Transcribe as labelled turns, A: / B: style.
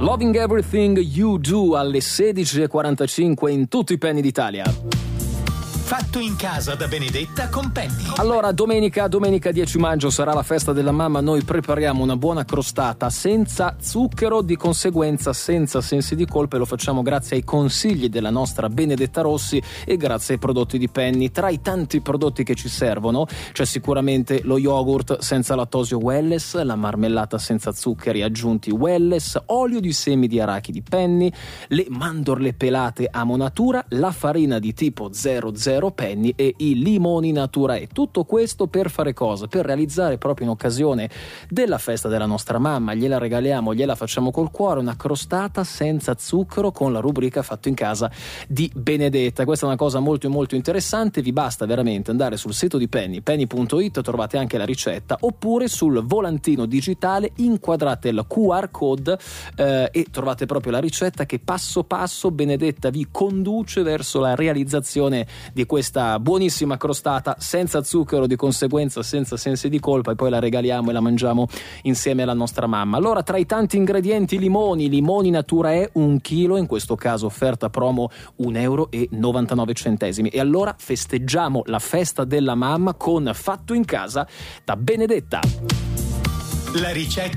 A: Loving Everything You Do alle 16:45 in tutti i Penny d'Italia.
B: Fatto in casa da Benedetta con Penny.
A: Allora, domenica 10 maggio sarà la festa della mamma. Noi prepariamo una buona crostata senza zucchero, di conseguenza senza sensi di colpa, e lo facciamo grazie ai consigli della nostra Benedetta Rossi e grazie ai prodotti di Penny. Tra i tanti prodotti che ci servono c'è sicuramente lo yogurt senza lattosio Welless, la marmellata senza zuccheri aggiunti Welless, olio di semi di arachidi Penny, le mandorle pelate Amo Natura, la farina di tipo 00 Penny e i limoni Natura. E tutto questo per fare cosa? Per realizzare proprio in occasione della festa della nostra mamma, gliela regaliamo, gliela facciamo col cuore, una crostata senza zucchero con la rubrica Fatto in casa di Benedetta. Questa è una cosa molto molto interessante. Vi basta veramente andare sul sito di Penny, penny.it, trovate anche la ricetta, oppure sul volantino digitale inquadrate il QR code e trovate proprio la ricetta che passo passo Benedetta vi conduce verso la realizzazione di questa buonissima crostata senza zucchero, di conseguenza senza sensi di colpa, e poi la regaliamo e la mangiamo insieme alla nostra mamma. Allora, tra i tanti ingredienti, limoni Natura è 1 chilo, in questo caso offerta promo €1,99. E allora festeggiamo la festa della mamma con Fatto in casa da Benedetta.
B: La ricetta